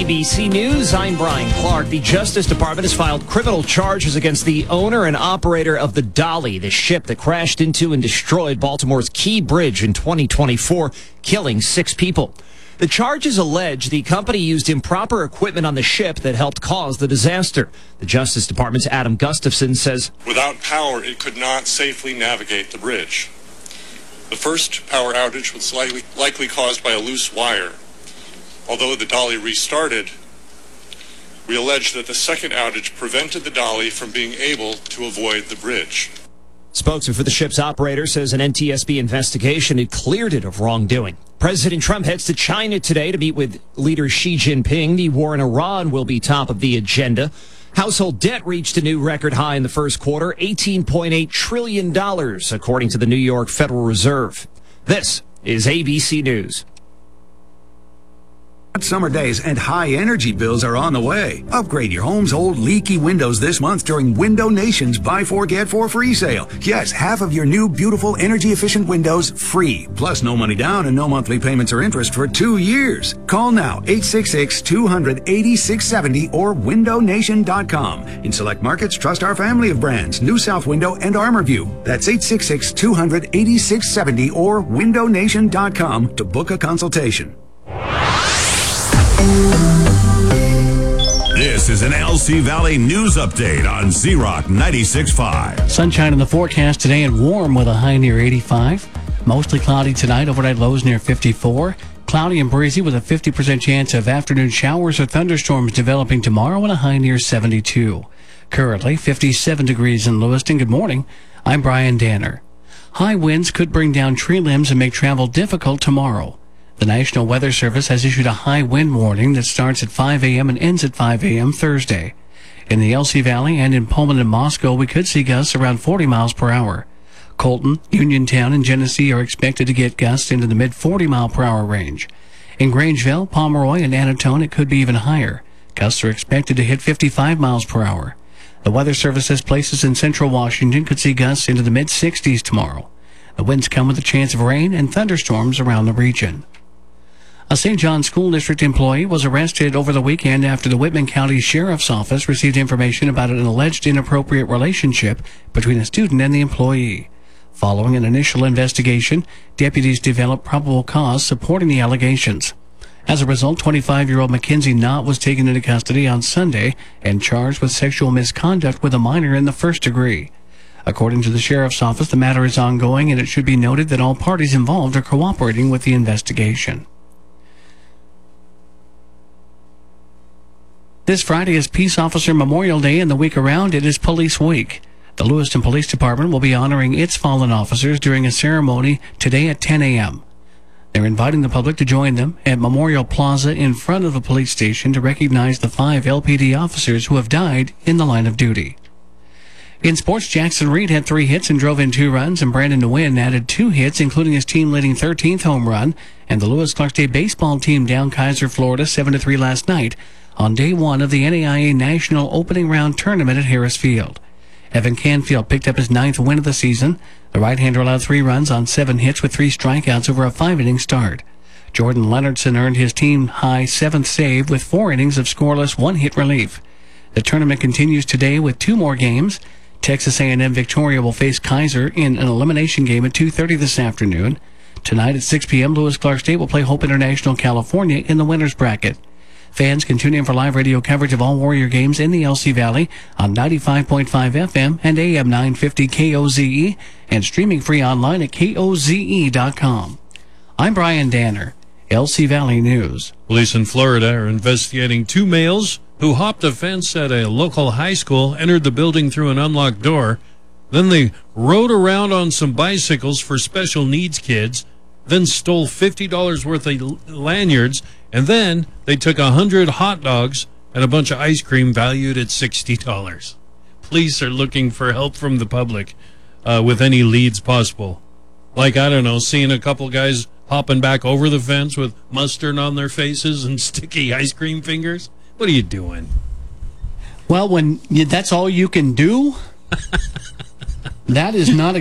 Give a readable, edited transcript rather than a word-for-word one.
ABC News, I'm Brian Clark. The Justice Department has filed criminal charges against the owner and operator of the Dolly, the ship that crashed into and destroyed Baltimore's Key Bridge in 2024, killing 6 people. The charges allege the company used improper equipment on the ship that helped cause the disaster. The Justice Department's Adam Gustafson says, without power, it could not safely navigate the bridge. The first power outage was likely caused by a loose wire. Although the Dolly restarted, we allege that the second outage prevented the Dolly from being able to avoid the bridge. Spokesman for the ship's operator says an NTSB investigation had cleared it of wrongdoing. President Trump heads to China today to meet with leader Xi Jinping. The war in Iran will be top of the agenda. Household debt reached a new record high in the first quarter, $18.8 trillion, according to the New York Federal Reserve. This is ABC News. Summer days and high energy bills are on the way. Upgrade your home's old leaky windows this month during Window Nation's Buy 4 Get 4 free sale. Yes, half of your new beautiful energy efficient windows free. Plus no money down and no monthly payments or interest for 2 years. Call now 866-200-8670 or windownation.com. In select markets, trust our family of brands, New South Window and ArmorView. That's 866-200-8670 or windownation.com to book a consultation. This is an LC Valley News Update on Z-Rock 96.5. Sunshine in the forecast today and warm with a high near 85. Mostly cloudy tonight, overnight lows near 54. Cloudy and breezy with a 50% chance of afternoon showers or thunderstorms developing tomorrow and a high near 72. Currently 57 degrees in Lewiston. Good morning. I'm Brian Danner. High winds could bring down tree limbs and make travel difficult tomorrow. The National Weather Service has issued a high wind warning that starts at 5 a.m. and ends at 5 a.m. Thursday. In the LC Valley and in Pullman and Moscow, we could see gusts around 40 miles per hour. Colton, Uniontown, and Genesee are expected to get gusts into the mid-40 mile per hour range. In Grangeville, Pomeroy, and Annatone, it could be even higher. Gusts are expected to hit 55 miles per hour. The Weather Service says places in central Washington could see gusts into the mid-60s tomorrow. The winds come with a chance of rain and thunderstorms around the region. A St. John School District employee was arrested over the weekend after the Whitman County Sheriff's Office received information about an alleged inappropriate relationship between a student and the employee. Following an initial investigation, deputies developed probable cause supporting the allegations. As a result, 25-year-old Mackenzie Knott was taken into custody on Sunday and charged with sexual misconduct with a minor in the first degree. According to the Sheriff's Office, the matter is ongoing, and it should be noted that all parties involved are cooperating with the investigation. This Friday is Peace Officer Memorial Day, and the week around it is Police Week. The Lewiston Police Department will be honoring its fallen officers during a ceremony today at 10 a.m. They're inviting the public to join them at Memorial Plaza in front of the police station to recognize the 5 LPD officers who have died in the line of duty. In sports, Jackson Reed had 3 hits and drove in 2 runs, and Brandon Nguyen added 2 hits, including his team-leading 13th home run, and the Lewis-Clark-State baseball team down Kaiser, Florida 7-3 last night on day 1 of the NAIA National Opening Round Tournament at Harris Field. Evan Canfield picked up his 9th win of the season. The right-hander allowed 3 runs on 7 hits with 3 strikeouts over a 5-inning start. Jordan Leonardson earned his team-high 7th save with 4 innings of scoreless 1-hit relief. The tournament continues today with 2 more games. Texas A&M Victoria will face Kaiser in an elimination game at 2:30 this afternoon. Tonight at 6 p.m., Lewis-Clark-State will play Hope International California in the winner's bracket. Fans can tune in for live radio coverage of all Warrior games in the LC Valley on 95.5 FM and AM 950 KOZE and streaming free online at KOZE.com. I'm Brian Danner, LC Valley News. Police in Florida are investigating 2 males who hopped a fence at a local high school, entered the building through an unlocked door. Then they rode around on some bicycles for special needs kids, then stole $50 worth of lanyards, and then they took 100 hot dogs and a bunch of ice cream valued at $60. Police are looking for help from the public with any leads possible. Like, I don't know, seeing a couple guys hopping back over the fence with mustard on their faces and sticky ice cream fingers. What are you doing? Well, when that's all you can do, that is not a